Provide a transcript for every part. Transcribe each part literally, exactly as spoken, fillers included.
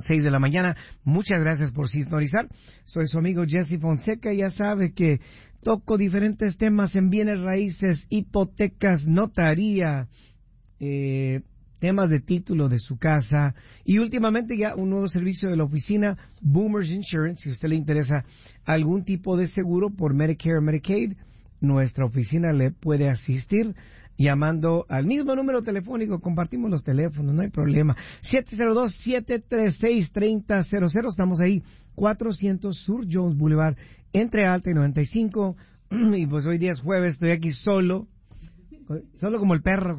seis de la mañana. Muchas gracias por sintonizar. Soy su amigo Jesse Fonseca. Ya sabe que toco diferentes temas en bienes raíces, hipotecas, notaría, eh, temas de título de su casa y últimamente ya un nuevo servicio de la oficina Boomers Insurance. Si a usted le interesa algún tipo de seguro por Medicare o Medicaid, nuestra oficina le puede asistir llamando al mismo número telefónico. Compartimos los teléfonos, no hay problema. siete cero dos, siete tres seis, tres cero cero cero. Estamos ahí, cuatrocientos Sur Jones Boulevard, entre Alta y noventa y cinco. Y pues hoy día es jueves, estoy aquí solo, solo como el perro.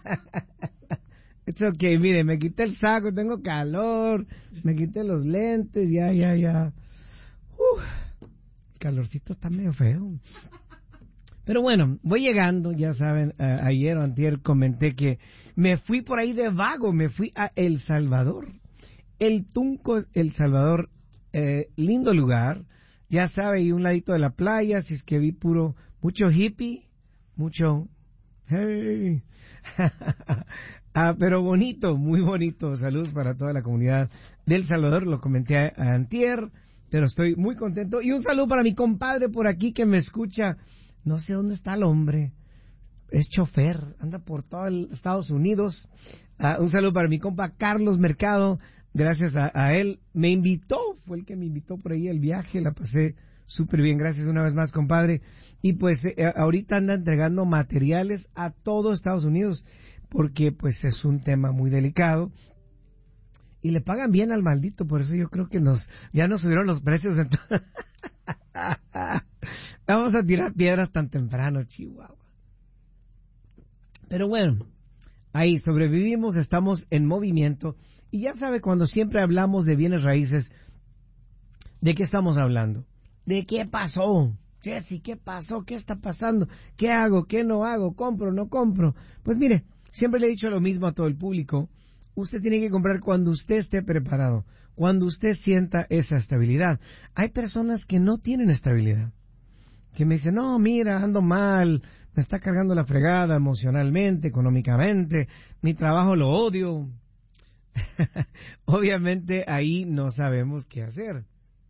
Es ok, mire, me quité el saco, tengo calor, me quité los lentes, ya, ya, ya. Uf, el calorcito está medio feo. Pero bueno, voy llegando, ya saben, uh, ayer o antier comenté que me fui por ahí de vago, me fui a El Salvador. El Tunco, El Salvador, eh, lindo lugar, ya sabe, y un ladito de la playa, si es que vi puro, mucho hippie, mucho, hey, ah, pero bonito, muy bonito. Saludos para toda la comunidad de El Salvador, lo comenté a, a antier, pero estoy muy contento. Y un saludo para mi compadre por aquí que me escucha. No sé dónde está el hombre, es chofer, anda por todo el Estados Unidos. Uh, un saludo para mi compa Carlos Mercado, gracias a, a él, me invitó, fue el que me invitó por ahí al viaje, la pasé súper bien, gracias una vez más, compadre. Y pues eh, ahorita anda entregando materiales a todo Estados Unidos, porque pues es un tema muy delicado. Y le pagan bien al maldito, por eso yo creo que nos ya nos subieron los precios. De Vamos a tirar piedras tan temprano, Chihuahua. Pero bueno, ahí sobrevivimos, estamos en movimiento. Y ya sabe, cuando siempre hablamos de bienes raíces, ¿de qué estamos hablando? ¿De qué pasó? Jesse, ¿qué pasó? ¿Qué está pasando? ¿Qué hago? ¿Qué no hago? ¿Compro? ¿No compro? Pues mire, siempre le he dicho lo mismo a todo el público. Usted tiene que comprar cuando usted esté preparado, cuando usted sienta esa estabilidad. Hay personas que no tienen estabilidad, que me dicen, no, mira, ando mal, me está cargando la fregada emocionalmente, económicamente, mi trabajo lo odio. Obviamente ahí no sabemos qué hacer.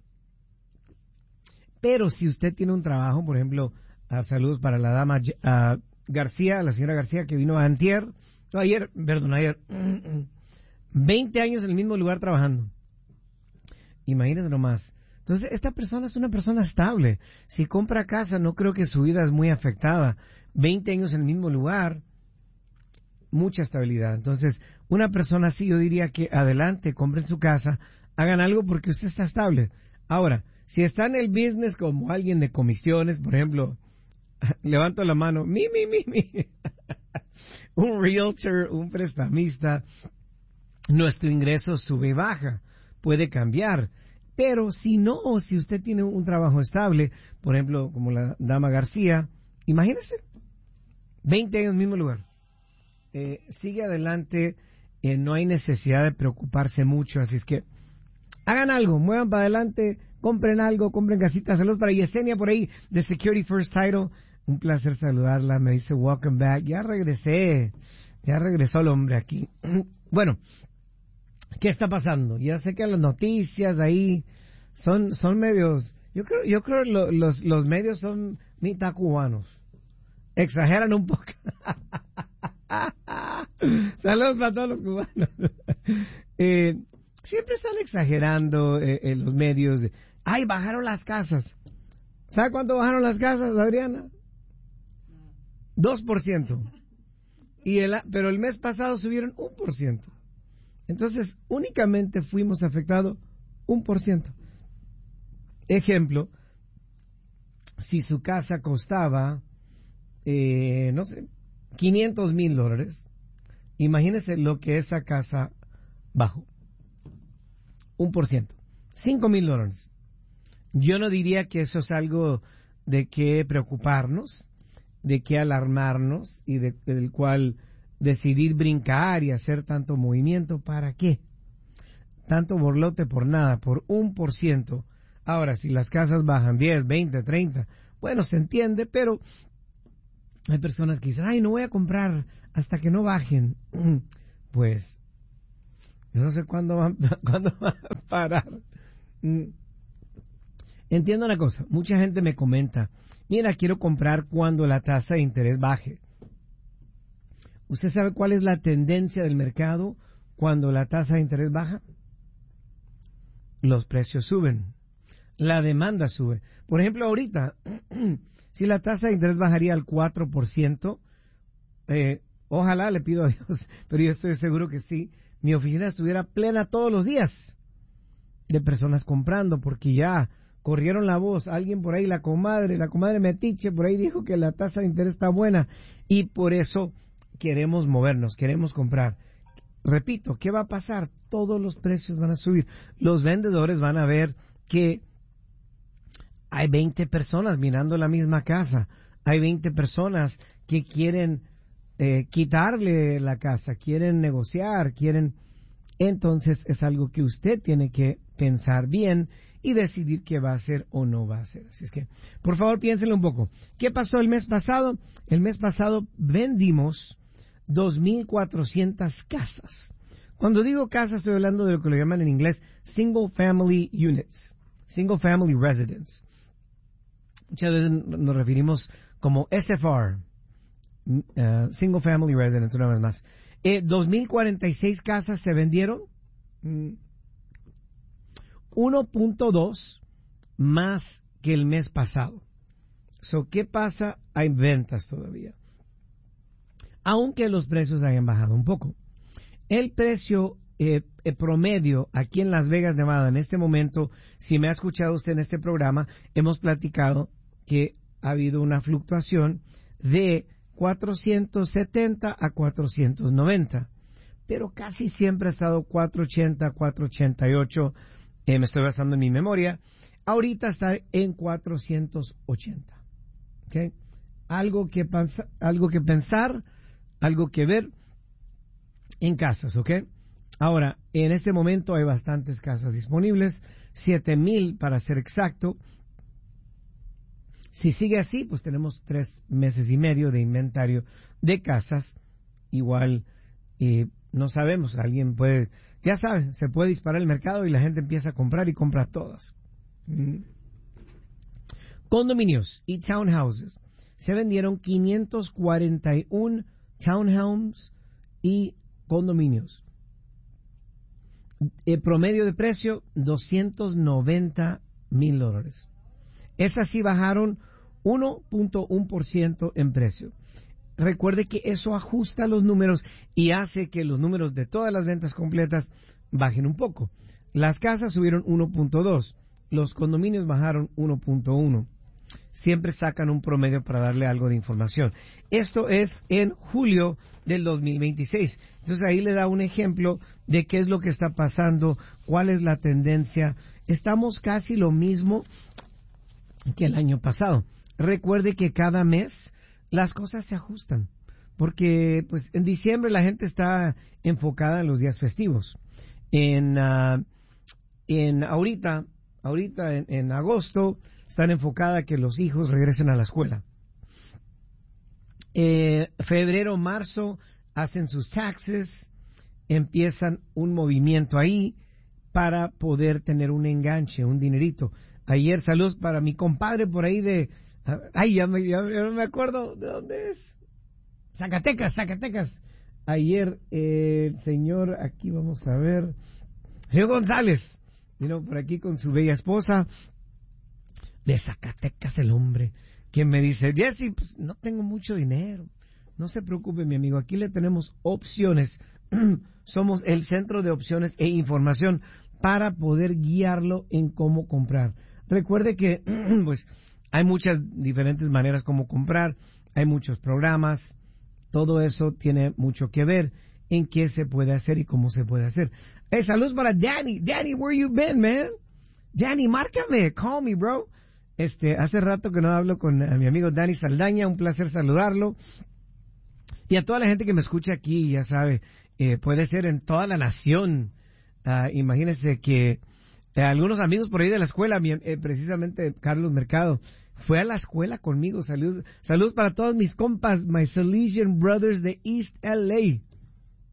Pero si usted tiene un trabajo, por ejemplo, uh, saludos para la dama uh, García, la señora García que vino a antier, no, ayer, perdón, ayer, veinte años en el mismo lugar trabajando. Imagínense nomás. Entonces, esta persona es una persona estable. Si compra casa, no creo que su vida es muy afectada. veinte años en el mismo lugar, mucha estabilidad. Entonces, una persona así, yo diría que adelante, compren su casa, hagan algo porque usted está estable. Ahora, si está en el business como alguien de comisiones, por ejemplo, levanto la mano, mi, mi, mi, mi. Un realtor, un prestamista, nuestro ingreso sube y baja, puede cambiar. Pero si no, si usted tiene un trabajo estable, por ejemplo, como la dama García, imagínese, veinte años en el mismo lugar, eh, sigue adelante, eh, no hay necesidad de preocuparse mucho, así es que hagan algo, muevan para adelante, compren algo, compren casitas. Saludos para Yesenia por ahí, de Security First Title, un placer saludarla, me dice welcome back, ya regresé, ya regresó el hombre aquí. Bueno, ¿qué está pasando? Ya sé que las noticias ahí son son medios, yo creo yo creo lo, los los medios son mitad cubanos, exageran un poco. Saludos para todos los cubanos. eh, siempre están exagerando eh, en los medios. De, ay, bajaron las casas. ¿Sabe cuánto bajaron las casas, Adriana? dos por ciento. Y el, pero el mes pasado subieron un por ciento. Entonces, únicamente fuimos afectados un por ciento. Ejemplo, si su casa costaba, eh, no sé, quinientos mil dólares, imagínese lo que esa casa bajó. Un por ciento. Cinco mil dólares. Yo no diría que eso es algo de qué preocuparnos, de qué alarmarnos y de, del cual decidir brincar y hacer tanto movimiento. ¿Para qué? Tanto borlote por nada, por un por ciento. Ahora, si las casas bajan diez, veinte, treinta, bueno, se entiende, pero hay personas que dicen, ay, no voy a comprar hasta que no bajen. Pues, Yo no sé cuándo van, cuándo van a parar. Entiendo una cosa, mucha gente me comenta, mira, quiero comprar cuando la tasa de interés baje. ¿Usted sabe cuál es la tendencia del mercado cuando la tasa de interés baja? Los precios suben, la demanda sube. Por ejemplo, ahorita, si la tasa de interés bajaría al cuatro por ciento, eh, ojalá, le pido a Dios, pero yo estoy seguro que sí, mi oficina estuviera plena todos los días de personas comprando, porque ya corrieron la voz, alguien por ahí, la comadre, la comadre metiche, por ahí dijo que la tasa de interés está buena, y por eso queremos movernos, queremos comprar. Repito, ¿qué va a pasar? Todos los precios van a subir. Los vendedores van a ver que hay veinte personas mirando la misma casa, hay veinte personas que quieren eh, quitarle la casa, quieren negociar, quieren... Entonces es algo que usted tiene que pensar bien y decidir qué va a hacer o no va a hacer. Así es que, por favor, piénsenlo un poco. ¿Qué pasó el mes pasado? El mes pasado vendimos dos mil cuatrocientas casas. Cuando digo casas, estoy hablando de lo que lo llaman en inglés Single Family Units, Single Family Residence. Muchas veces nos referimos como S F R, uh, Single Family Residence, una vez más. Eh, dos mil cuarenta y seis casas se vendieron, uno punto dos más que el mes pasado. So, ¿qué pasa? Hay ventas todavía, aunque los precios hayan bajado un poco. El precio eh, eh, promedio aquí en Las Vegas, Nevada, en este momento, si me ha escuchado usted en este programa, hemos platicado que ha habido una fluctuación de cuatrocientos setenta a cuatrocientos noventa, pero casi siempre ha estado cuatrocientos ochenta, cuatrocientos ochenta y ocho, eh, me estoy basando en mi memoria. Ahorita está en cuatrocientos ochenta. ¿Okay? Algo que pensa, algo que pensar, algo que ver en casas, ¿ok? Ahora, en este momento hay bastantes casas disponibles, siete mil para ser exacto. Si sigue así, pues tenemos tres meses y medio de inventario de casas. Igual, eh, no sabemos, alguien puede, ya saben, se puede disparar el mercado y la gente empieza a comprar y compra todas. Mm. Condominios y townhouses. Se vendieron quinientos cuarenta y uno townhomes y condominios. El promedio de precio, doscientos noventa mil dólares. Esas sí bajaron uno punto uno por ciento en precio. Recuerde que eso ajusta los números y hace que los números de todas las ventas completas bajen un poco. Las casas subieron uno punto dos, los condominios bajaron uno punto uno. Siempre sacan un promedio para darle algo de información. Esto es en julio del dos mil veintiséis. Entonces ahí le da un ejemplo de qué es lo que está pasando, cuál es la tendencia. Estamos casi lo mismo que el año pasado. Recuerde que cada mes las cosas se ajustan, porque pues en diciembre la gente está enfocada en los días festivos. En, uh, en ahorita, ahorita en, en agosto están enfocada que los hijos regresen a la escuela. Eh, febrero, marzo hacen sus taxes, empiezan un movimiento ahí para poder tener un enganche, un dinerito. Ayer, saludos para mi compadre por ahí de... Ay, ya, me, ya, ya no me acuerdo de dónde es. Zacatecas, Zacatecas. Ayer eh, el señor, aquí vamos a ver, señor González, vino por aquí con su bella esposa de Zacatecas, el hombre, quien me dice, Jesse, pues no tengo mucho dinero. No se preocupe, mi amigo, aquí le tenemos opciones. Somos el centro de opciones e información para poder guiarlo en cómo comprar. Recuerde que pues hay muchas diferentes maneras como comprar, hay muchos programas, todo eso tiene mucho que ver en qué se puede hacer y cómo se puede hacer. Hey, saludos para Danny. Danny, where you been, man? Danny, márcame, call me, bro. Este, hace rato que no hablo con a mi amigo Danny Saldaña, un placer saludarlo. Y a toda la gente que me escucha aquí, ya sabe, eh, puede ser en toda la nación. Uh, imagínense que eh, algunos amigos por ahí de la escuela, mi, eh, precisamente Carlos Mercado, fue a la escuela conmigo. Saludos, saludos para todos mis compas, my Salesian brothers de East L A.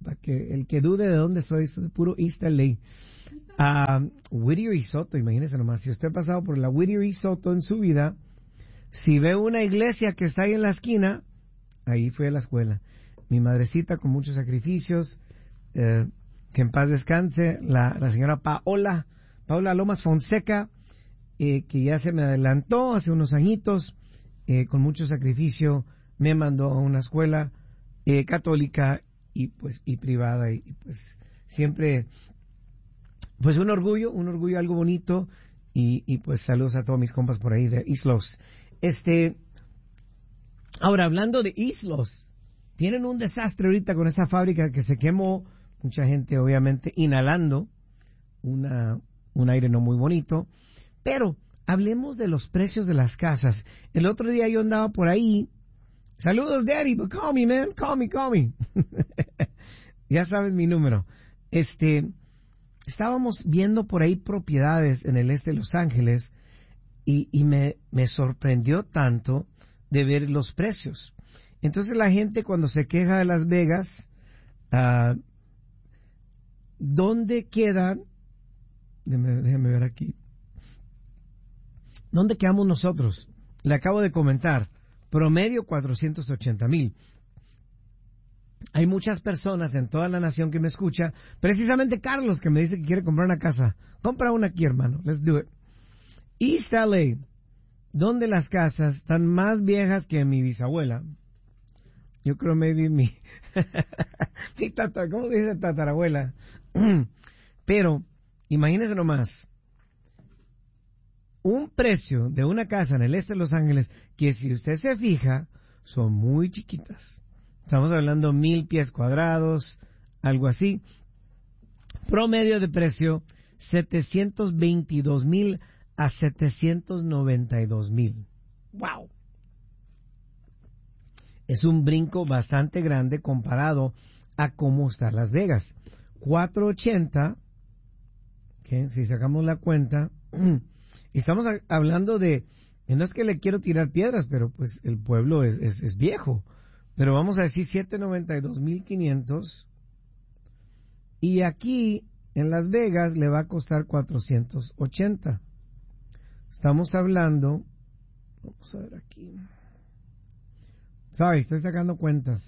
para que el que dude de dónde soy, soy de puro East L A. Uh, Whittier y Soto, imagínense nomás, si usted ha pasado por la Whittier y Soto en su vida, si ve una iglesia que está ahí en la esquina, ahí fue a la escuela. Mi madrecita con muchos sacrificios, eh, que en paz descanse, la, la señora Paola, Paola Lomas Fonseca, eh, que ya se me adelantó hace unos añitos, eh, con mucho sacrificio, me mandó a una escuela eh, católica y pues y privada, y, y pues siempre, pues un orgullo, un orgullo, algo bonito, y, y pues saludos a todos mis compas por ahí de Islos. Este, ahora hablando de Islos, tienen un desastre ahorita con esa fábrica que se quemó, mucha gente obviamente inhalando una, un aire no muy bonito, pero hablemos de los precios de las casas. El otro día yo andaba por ahí, saludos Daddy, but call me man, call me, call me. Ya sabes mi número. Este, estábamos viendo por ahí propiedades en el este de Los Ángeles y, y me, me sorprendió tanto de ver los precios. Entonces la gente cuando se queja de Las Vegas, uh, ¿dónde quedan? Déjame, déjame ver aquí. ¿Dónde quedamos nosotros? Le acabo de comentar, promedio cuatrocientos ochenta mil. Hay muchas personas en toda la nación que me escucha, precisamente Carlos, que me dice que quiere comprar una casa. Compra una aquí, hermano. Let's do it. East L A, donde las casas están más viejas que mi bisabuela. Yo creo maybe mi, mi tata, ¿cómo dice tatarabuela? Pero, imagínense nomás, un precio de una casa en el este de Los Ángeles, que si usted se fija, son muy chiquitas. Estamos hablando mil pies cuadrados, algo así. Promedio de precio, setecientos veintidós mil a setecientos noventa y dos mil. ¡Wow! Es un brinco bastante grande comparado a cómo está Las Vegas. cuatrocientos ochenta, ¿okay? Si sacamos la cuenta, estamos hablando de, no es que le quiero tirar piedras, pero pues el pueblo es, es, es viejo. Pero vamos a decir setecientos noventa y dos mil quinientos. Y aquí en Las Vegas le va a costar cuatrocientos ochenta. Estamos hablando, vamos a ver aquí. Sorry, estoy sacando cuentas.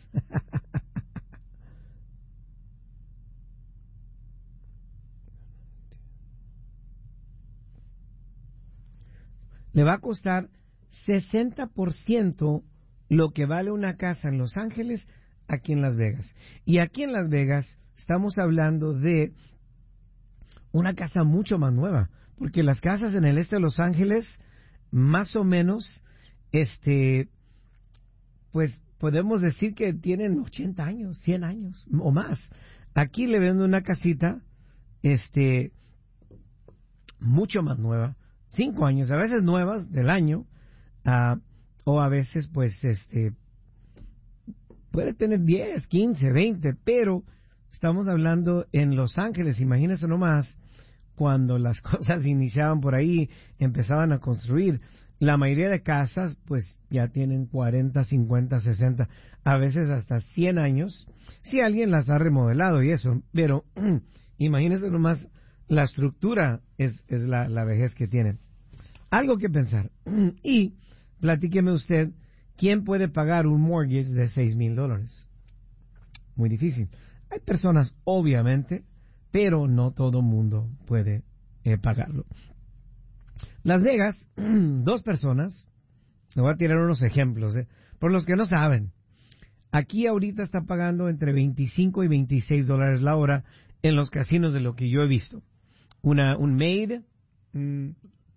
Le va a costar sesenta por ciento lo que vale una casa en Los Ángeles aquí en Las Vegas. Y aquí en Las Vegas estamos hablando de una casa mucho más nueva, porque las casas en el este de Los Ángeles, más o menos, este, pues podemos decir que tienen ochenta años, cien años o más. Aquí le vendo una casita, este, mucho más nueva, cinco años, a veces nuevas del año, uh, o a veces pues este puede tener diez, quince, veinte, pero estamos hablando en Los Ángeles, imagínense nomás, cuando las cosas iniciaban por ahí, empezaban a construir, la mayoría de casas pues ya tienen cuarenta, cincuenta, sesenta, a veces hasta cien años, si alguien las ha remodelado y eso, pero imagínense nomás, la estructura es, es la, la vejez que tienen. Algo que pensar. Y platíqueme usted, ¿quién puede pagar un mortgage de seis mil dólares? Muy difícil. Hay personas, obviamente, pero no todo mundo puede eh, pagarlo. Las Vegas, dos personas, le voy a tirar unos ejemplos, eh, por los que no saben. Aquí ahorita está pagando entre veinticinco y veintiséis dólares la hora en los casinos de lo que yo he visto. Una, un maid, mm,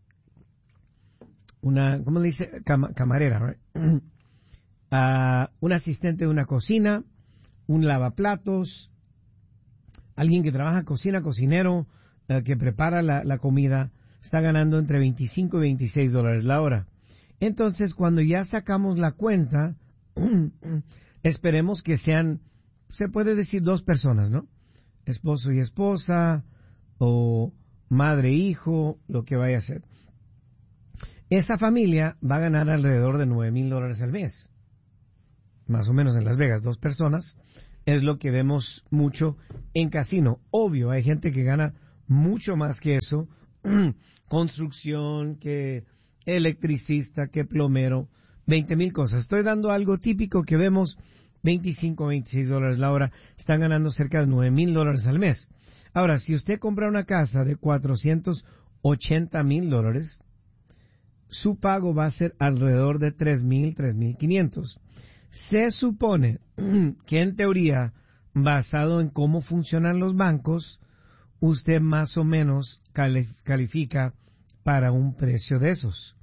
una, ¿cómo le dice? Cam- camarera, right? uh, un asistente de una cocina, un lavaplatos, alguien que trabaja cocina, cocinero, uh, que prepara la, la comida, está ganando entre veinticinco y veintiséis dólares la hora. Entonces, cuando ya sacamos la cuenta, esperemos que sean, se puede decir dos personas, ¿no? Esposo y esposa, o madre e hijo, lo que vaya a ser. Esa familia va a ganar alrededor de nueve mil dólares al mes, más o menos en Las Vegas, dos personas. es lo que vemos mucho en casino. Obvio, hay gente que gana mucho más que eso, construcción, que electricista, que plomero, veinte mil cosas. Estoy dando algo típico que vemos, veinticinco, veintiséis dólares la hora, están ganando cerca de nueve mil dólares al mes. Ahora, si usted compra una casa de cuatrocientos ochenta mil dólares, su pago va a ser alrededor de tres mil, tres mil quinientos. Se supone que en teoría, basado en cómo funcionan los bancos, usted más o menos califica para un precio de esos.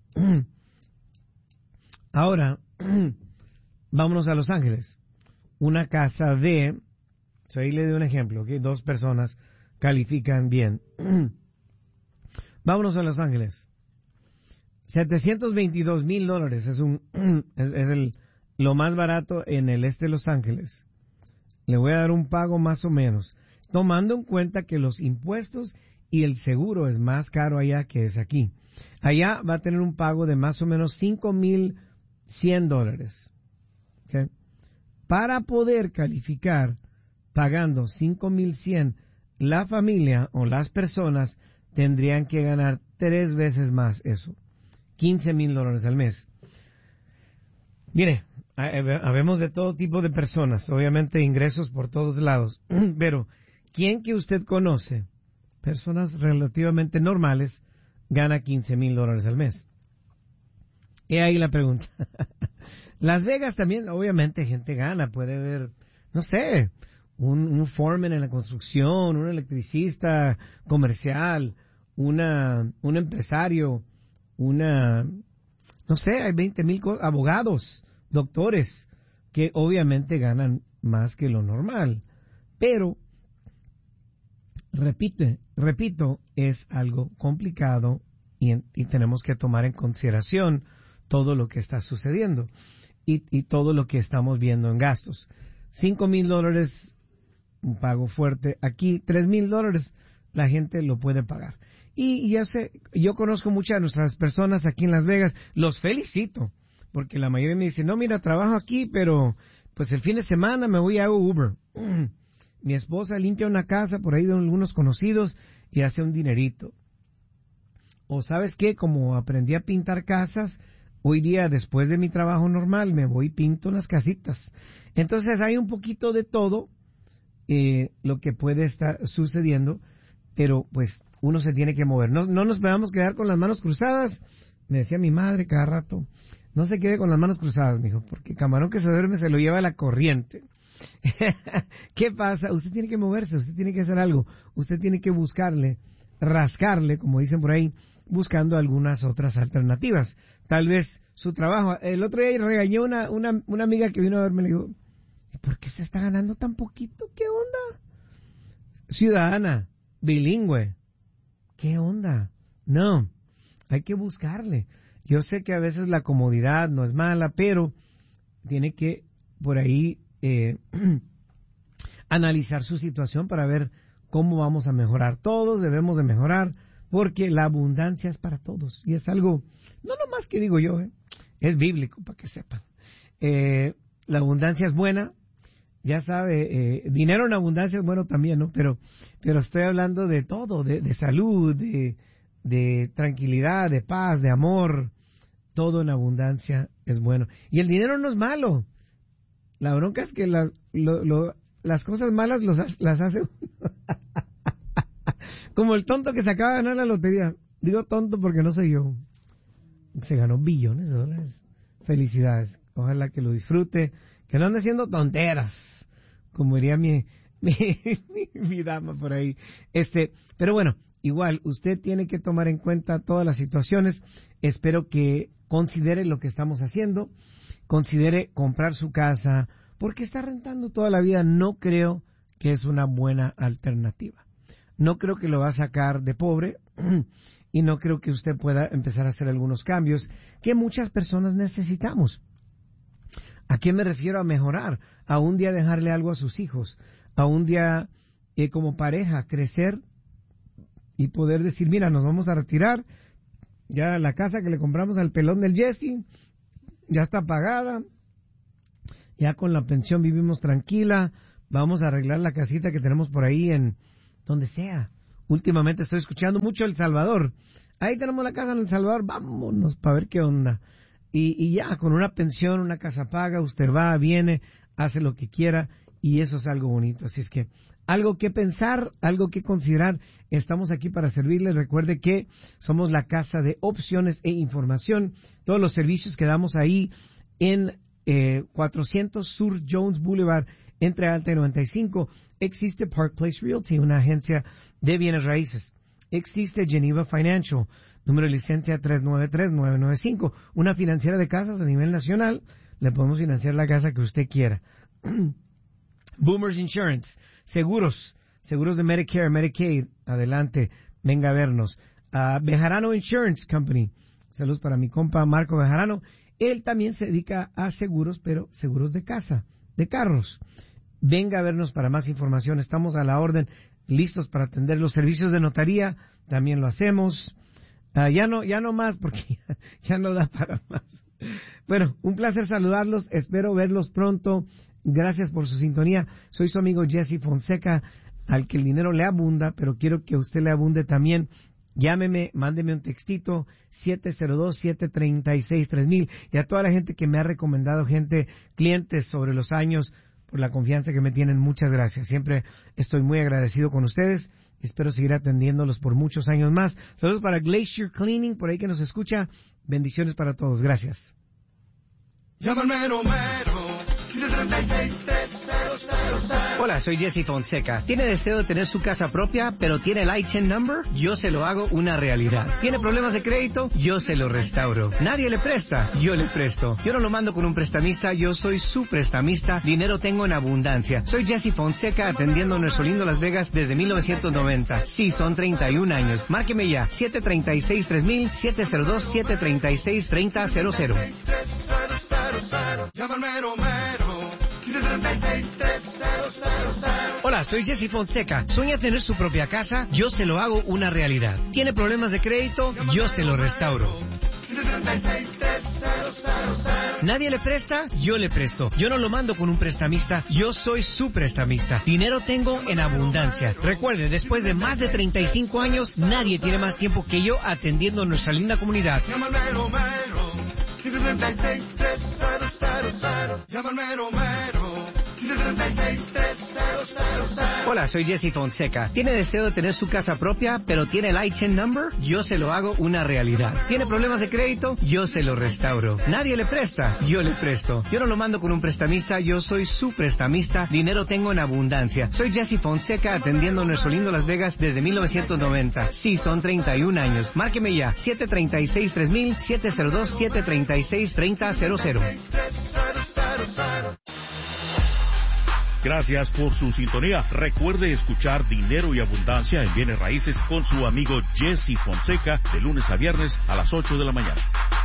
Ahora, vámonos a Los Ángeles. Una casa de, so ahí le doy un ejemplo, que dos personas califican bien. Vámonos a Los Ángeles. setecientos veintidós mil dólares es un es, es el lo más barato en el este de Los Ángeles. Le voy a dar un pago más o menos, tomando en cuenta que los impuestos y el seguro es más caro allá que es aquí. Allá va a tener un pago de más o menos cinco mil cien dólares. ¿Okay? Para poder calificar pagando cinco mil cien, la familia o las personas tendrían que ganar tres veces más eso. quince mil dólares al mes. Mire, habemos de todo tipo de personas, obviamente ingresos por todos lados, pero ¿quién que usted conoce, personas relativamente normales, gana quince mil dólares al mes? He ahí la pregunta. Las Vegas también, obviamente gente gana, puede haber, no sé, un, un foreman en la construcción, un electricista comercial, una, un empresario, una, no sé, hay veinte mil abogados, doctores, que obviamente ganan más que lo normal. Pero, repite, repito, es algo complicado y, y tenemos que tomar en consideración todo lo que está sucediendo y, y todo lo que estamos viendo en gastos. Cinco mil dólares, un pago fuerte. Aquí, tres mil dólares, la gente lo puede pagar. Y yo sé, yo conozco muchas de nuestras personas aquí en Las Vegas, los felicito, porque la mayoría me dice, no, mira, trabajo aquí, pero pues el fin de semana me voy a Uber. Mi esposa limpia una casa por ahí de algunos conocidos y hace un dinerito. O sabes qué, como aprendí a pintar casas, hoy día después de mi trabajo normal me voy y pinto unas casitas. Entonces hay un poquito de todo eh, lo que puede estar sucediendo, pero pues uno se tiene que mover. No, no nos podemos quedar con las manos cruzadas. Me decía mi madre cada rato, no se quede con las manos cruzadas, mijo, porque camarón que se duerme se lo lleva la corriente. ¿Qué pasa? Usted tiene que moverse, usted tiene que hacer algo, usted tiene que buscarle, rascarle, como dicen por ahí, buscando algunas otras alternativas. Tal vez su trabajo. El otro día regañó una, una, una amiga que vino a verme, le digo, ¿por qué se está ganando tan poquito? ¿Qué onda? Ciudadana, bilingüe. ¿Qué onda? No, hay que buscarle. Yo sé que a veces la comodidad no es mala, pero tiene que por ahí eh, analizar su situación para ver cómo vamos a mejorar. Todos debemos de mejorar porque la abundancia es para todos. Y es algo, no nomás que digo yo, eh, es bíblico para que sepan. Eh, la abundancia es buena. Ya sabe, eh, dinero en abundancia es bueno también, ¿no? Pero, pero estoy hablando de todo, de, de salud, de, de tranquilidad, de paz, de amor. Todo en abundancia es bueno. Y el dinero no es malo. La bronca es que la, lo, lo, las cosas malas los, las hace como el tonto que se acaba de ganar la lotería. Digo tonto porque no soy yo. Se ganó billones de dólares. Felicidades. Ojalá que lo disfrute. Que no ande haciendo tonteras, como diría mi, mi, mi, mi dama por ahí. Este, pero bueno, igual, usted tiene que tomar en cuenta todas las situaciones. Espero que considere lo que estamos haciendo, considere comprar su casa, porque está rentando toda la vida. No creo que es una buena alternativa. No creo que lo va a sacar de pobre y no creo que usted pueda empezar a hacer algunos cambios que muchas personas necesitamos. ¿A qué me refiero a mejorar? A un día dejarle algo a sus hijos, a un día eh, como pareja crecer y poder decir, mira, nos vamos a retirar, ya la casa que le compramos al pelón del Jesse ya está pagada, ya con la pensión vivimos tranquila, vamos a arreglar la casita que tenemos por ahí en donde sea. Últimamente estoy escuchando mucho El Salvador. Ahí tenemos la casa en El Salvador, vámonos para ver qué onda. Y, y ya, con una pensión, una casa paga, usted va, viene, hace lo que quiera, y eso es algo bonito. Así es que, algo que pensar, algo que considerar. Estamos aquí para servirle. Recuerde que somos la casa de opciones e información. Todos los servicios que damos ahí en eh, cuatrocientos Sur Jones Boulevard, entre Alta y noventa y cinco. Existe Park Place Realty, una agencia de bienes raíces. Existe Geneva Financial, número de licencia tres nueve tres nueve nueve cinco. Una financiera de casas a nivel nacional. Le podemos financiar la casa que usted quiera. Boomers Insurance, seguros, seguros de Medicare, Medicaid, adelante, venga a vernos. Uh, Bejarano Insurance Company, saludos para mi compa Marco Bejarano. Él también se dedica a seguros, pero seguros de casa, de carros. Venga a vernos para más información, estamos a la orden, listos para atender los servicios de notaría, también lo hacemos. Uh, ya no, ya no más, porque ya, ya no da para más. Bueno, un placer saludarlos, espero verlos pronto. Gracias por su sintonía. Soy su amigo Jesse Fonseca, al que el dinero le abunda, pero quiero que a usted le abunde también. Llámeme, mándeme un textito, siete cero dos, siete tres seis, tres mil. Y a toda la gente que me ha recomendado, gente, clientes sobre los años, por la confianza que me tienen, muchas gracias. Siempre estoy muy agradecido con ustedes. Espero seguir atendiéndolos por muchos años más. Saludos para Glacier Cleaning, por ahí que nos escucha. Bendiciones para todos. Gracias. Llámame mero, mero. Hola, soy Jesse Fonseca. ¿Tiene deseo de tener su casa propia, pero tiene el I T I N number? Yo se lo hago una realidad. ¿Tiene problemas de crédito? Yo se lo restauro. ¿Nadie le presta? Yo le presto. Yo no lo mando con un prestamista, yo soy su prestamista. Dinero tengo en abundancia. Soy Jesse Fonseca, atendiendo nuestro lindo Las Vegas desde mil novecientos noventa. Sí, son treinta y un años. Márqueme ya, siete tres seis, tres mil, siete cero dos, siete tres seis, tres cero cero cero. Llama al mero, mero. Hola, soy Jesse Fonseca. ¿Sueña tener su propia casa? Yo se lo hago una realidad. ¿Tiene problemas de crédito? Yo se lo restauro. ¿Nadie le presta? Yo le presto. Yo no lo mando con un prestamista, yo soy su prestamista. Dinero tengo en abundancia. Recuerde, después de más de treinta y cinco años, nadie tiene más tiempo que yo atendiendo nuestra linda comunidad. Llama al mero, mero. siete tres seis, tres cero cero cero. Llama al mero, mero. siete tres seis, tres cero cero cero. Hola, soy Jesse Fonseca. ¿Tiene deseo de tener su casa propia, pero tiene el I T I N number? Yo se lo hago una realidad. ¿Tiene problemas de crédito? Yo se lo restauro. ¿Nadie le presta? Yo le presto. Yo no lo mando con un prestamista, yo soy su prestamista. Dinero tengo en abundancia. Soy Jesse Fonseca, atendiendo nuestro lindo Las Vegas desde mil novecientos noventa. Sí, son treinta y un años. Márqueme ya, siete tres seis, tres mil, siete cero dos, siete tres seis, tres cero cero cero. Gracias por su sintonía. Recuerde escuchar Dinero y Abundancia en Bienes Raíces con su amigo Jesse Fonseca de lunes a viernes a las ocho de la mañana.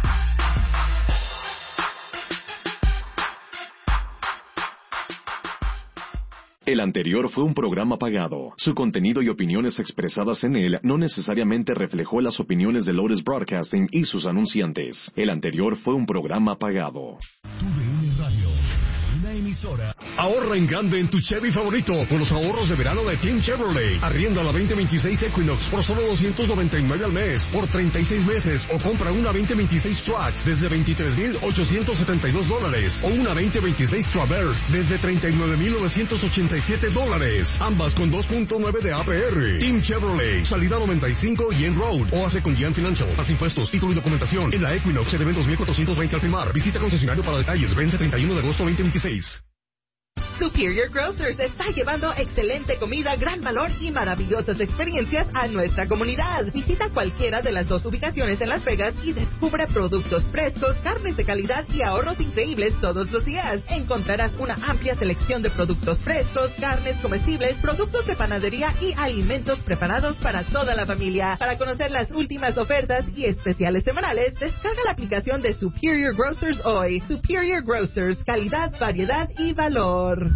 El anterior fue un programa pagado. Su contenido y opiniones expresadas en él no necesariamente reflejó las opiniones de Lotus Broadcasting y sus anunciantes. El anterior fue un programa pagado. Tu D N Radio, una emisora. Ahorra en grande en tu Chevy favorito con los ahorros de verano de Team Chevrolet. Arrienda la veinte veintiséis Equinox por solo doscientos noventa y nueve al mes por treinta y seis meses, o compra una veinte veintiséis Trax desde veintitrés mil ochocientos setenta y dos dólares o una veinte veintiséis Traverse desde treinta y nueve mil novecientos ochenta y siete dólares, ambas con dos punto nueve de A P R. Team Chevrolet, salida noventa y cinco y en Road, o hace con Gian Financial. Más impuestos, título y documentación en la Equinox se deben dos mil cuatrocientos veinte al firmar. Visita concesionario para detalles. Vence treinta y uno de agosto veinte veintiséis. Superior Grocers está llevando excelente comida, gran valor y maravillosas experiencias a nuestra comunidad. Visita cualquiera de las dos ubicaciones en Las Vegas y descubre productos frescos, carnes de calidad y ahorros increíbles todos los días. Encontrarás una amplia selección de productos frescos, carnes comestibles, productos de panadería y alimentos preparados para toda la familia. Para conocer las últimas ofertas y especiales semanales, descarga la aplicación de Superior Grocers hoy. Superior Grocers, calidad, variedad y valor.